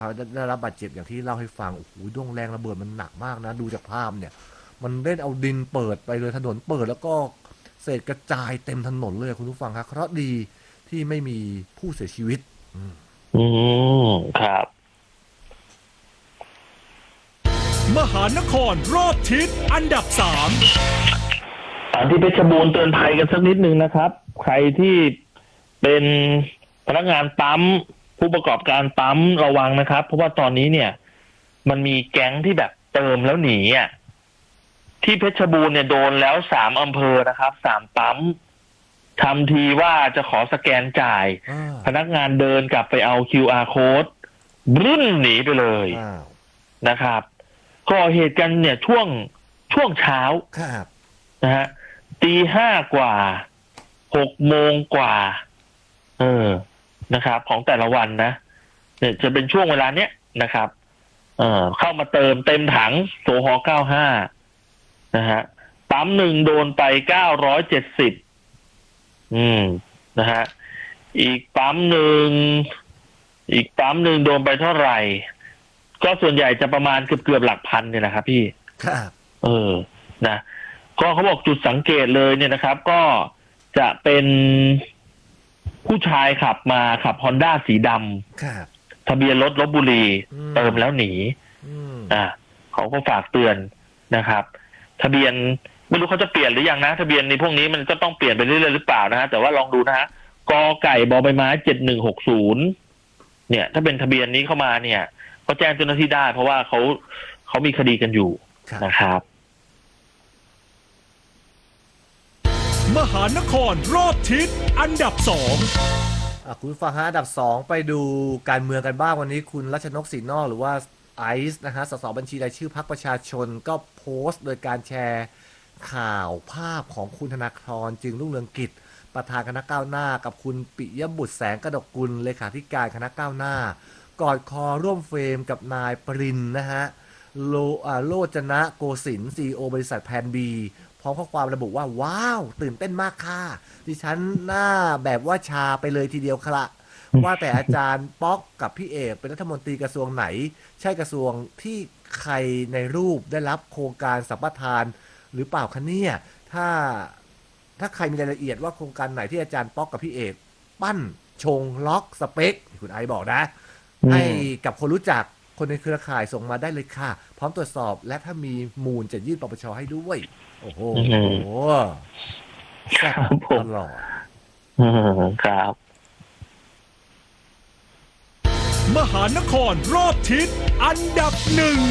ได้รับบาดเจ็บอย่างที่เล่าให้ฟังโอ้โหดวงแรงระเบิดมันหนักมากนะดูจากภาพเนี่ยมันเล่นเอาดินเปิดไปเลยถนนเปิดแล้วก็เศษกระจายเต็มถนนเลยคุณผู้ฟังครับเคราะห์ดีที่ไม่มีผู้เสียชีวิตอืมครับมหานครรอบทิศอันดับ3 ที่เพชรบูรณ์เตือนภัยกันสักนิดนึงนะครับใครที่เป็นพนักงานปั๊มผู้ประกอบการปั๊มระวังนะครับเพราะว่าตอนนี้เนี่ยมันมีแก๊งที่แบบเติมแล้วหนีอ่ะที่เพชรบูรณ์เนี่ยโดนแล้ว3 อำเภอนะครับ3 ปั๊มทำทีว่าจะขอสแกนจ่ายพนักงานเดินกลับไปเอา QR code บึ้นหนีไปเลยนะครับก่อเหตุกันเนี่ยช่วงเช้านะฮะ5:00 กว่า6 โมงกว่านะครับของแต่ละวันนะเนี่ยจะเป็นช่วงเวลาเนี้ยนะครับเข้ามาเติมเต็มถังโซฮอ95นะฮะปั๊มหนึ่งโดนไป970นะฮะอีกปั๊มหนึ่งโดนไปเท่าไหร่ก็ส่วนใหญ่จะประมาณเกือบหลักพันเนี่ยนะครับพี่นะก็เขาบอกจุดสังเกตเลยเนี่ยนะครับก็จะเป็นผู้ชายขับHonda สีดำทะเบียนรถลพบุรีเติมแล้วหนีเขาก็ฝากเตือนนะครับทะเบียนไม่รู้เขาจะเปลี่ยนหรือยังนะทะเบียนในพวกนี้มันก็ต้องเปลี่ยนไปเรื่อยๆหรือเปล่านะฮะแต่ว่าลองดูนะฮะกไก่บใบไม้7160เนี่ยถ้าเป็นทะเบียนนี้เข้ามาเนี่ยก็แจ้งเจ้าหน้าที่ได้เพราะว่าเขามีคดีกันอยู่นะครับมหานครรอบทิศอันดับ 2คุณฟังฮะอันดับ2ไปดูการเมืองกันบ้างวันนี้คุณรัชนกศรีนอกหรือว่าไอซ์นะฮะสสบัญชีรายชื่อพรรคประชาชนก็โพสต์โดยการแชร์ข่าวภาพของคุณธนาธรจึงรุ่งเรืองกิจประธานคณะก้าวหน้ากับคุณปิยบุตรแสงกนกกุลเลขาธิการคณะก้าวหน้ากอดคอร่วมเฟรมกับนายปรินนะฮะโลจนะโกสินทร์ CEO บริษัทแพนบีพร้อมข้อความระบุว่าว้าวตื่นเต้นมากค่ะดิฉันหน้าแบบว่าชาไปเลยทีเดียวครับว่าแต่อาจารย์ป๊อกกับพี่เอกเป็นรัฐมนตรีกระทรวงไหนใช่กระทรวงที่ใครในรูปได้รับโครงการสัมปทานหรือเปล่าคะเนี่ยถ้าใครมีรายละเอียดว่าโครงการไหนที่อาจารย์ป๊อกกับพี่เอกปั้นชงล็อกสเปคคุณไอบอกนะให้กับคนรู้จักคนในเครือข่ายส่งมาได้เลยค่ะพร้อมตรวจสอบและถ้ามีมูลจะยื่นปปชให้ด้วยโอ้โหแซ่บตลอดครับมหานครรอบทิศอันดับ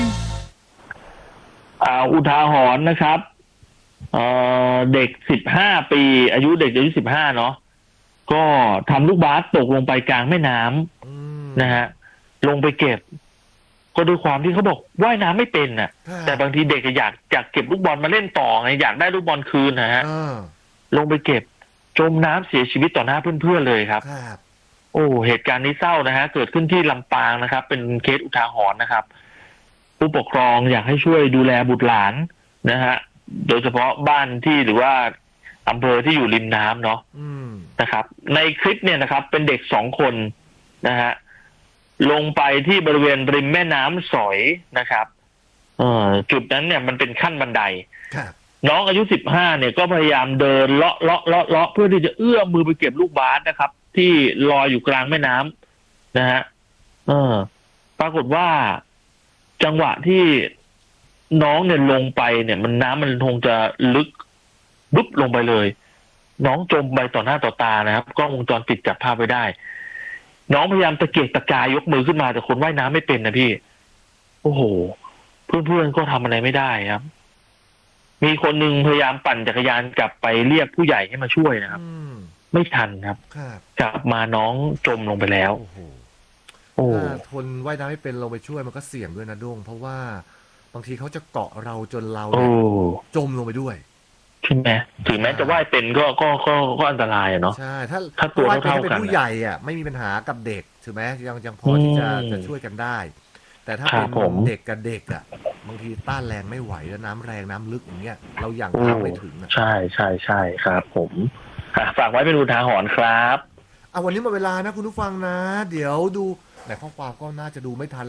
1อุทาหรณ์นะครับเด็ก15 ปีอายุ15เนาะก็ทำลูกบาสตกลงไปกลางแม่น้ำนะฮะลงไปเก็บก็ด้วยความที่เขาบอกว่ายน้ำไม่เป็นน่ะแต่บางทีเด็กอยากเก็บลูกบอลมาเล่นต่อไงอยากได้ลูกบอลคืนนะฮะลงไปเก็บจมน้ำเสียชีวิตต่อหน้าเพื่อนๆเลยครับโอ้เหตุการณ์นี้เศร้านะฮะเกิดขึ้นที่ลำปางนะครับเป็นเคสอุทาหรณ์นะครับผู้ปกครองอยากให้ช่วยดูแลบุตรหลานนะฮะโดยเฉพาะบ้านที่หรือว่าอำเภอที่อยู่ริมน้ำเนาะนะครับในคลิปเนี่ยนะครับเป็นเด็ก2 คนนะฮะลงไปที่บริเวณริมแม่น้ำสอยนะครับจุดนั้นเนี่ยมันเป็นขั้นบันไดน้องอายุ15เนี่ยก็พยายามเดินเลาะเพื่อที่จะเอื้อมมือไปเก็บลูกบาสนะครับที่ลอยอยู่กลางแม่น้ำนะฮะปรากฏว่าจังหวะที่น้องเนี่ยลงไปเนี่ยน้ำมันคงจะลึกบุ๊บลงไปเลยน้องจมไปต่อหน้าต่อตานะครับกล้องวงจรปิดจับภาพไว้ได้น้องพยายามตะเกียกตะกายยกมือขึ้นมาแต่คนว่ายน้ำไม่เป็นนะพี่โอ้โหเพื่อนๆก็ทำอะไรไม่ได้ครับมีคนหนึ่งพยายามปั่นจักรยานกลับไปเรียกผู้ใหญ่ให้มาช่วยนะครับไม่ทันครับกลับมาน้องจมลงไปแล้วโอ้ทนว่ายน้ำไม่เป็นลงไปช่วยมันก็เสี่ยงด้วยนะด้งเพราะว่าบางทีเขาจะเกาะเราจนเราจมลงไปด้วยใช่ไหมถึงแม้จะว่ายเป็นก็อันตรายเนาะใช่ถ้าตัวเท่ากันเป็นผู้ใหญ่อ่ะไม่มีปัญหากับเด็กถูกไหมยังพอที่จะช่วยกันได้แต่ถ้าเป็นเด็กกับเด็กอ่ะบางทีต้านแรงไม่ไหวแล้วน้ำแรงน้ำลึกอย่างเงี้ยเราอย่างเท้าไม่ถึงใช่ครับผมฝากไว้เป็นอุทาหรณ์ครับวันนี้หมดเวลานะคุณผู้ฟังนะเดี๋ยวแต่ข้อความก็น่าจะดูไม่ทัน